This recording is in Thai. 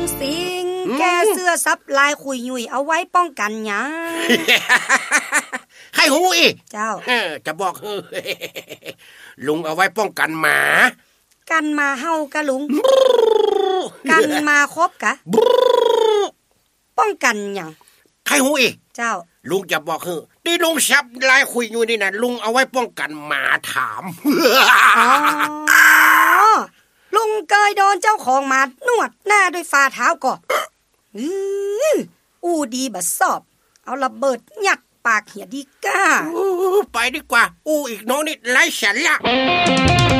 สิงแกเสื้อซับลายขุยยุ่ยเอาไว้ป้องกันหยังใครหูอีเจ้าจะบอกลุงเอาไว้ป้องกันหมากันมาเฮากะลุงกันมาครบกะป้องกันหยังใครหูอีเจ้าลุงจะบอกที่ลุงซับลายขุยยุ่ยนี่นะลุงเอาไว้ป้องกันหมาถามลุงเคยโดนเจ้าของหมานวดหน้าด้วยฝ่าเท้าก่อนอู้ดีบัดสอบเอาระเบิดยัดปากเหียดีก้าไปดีกว่าอู้อีกน้องนี่ไร้ฉันละ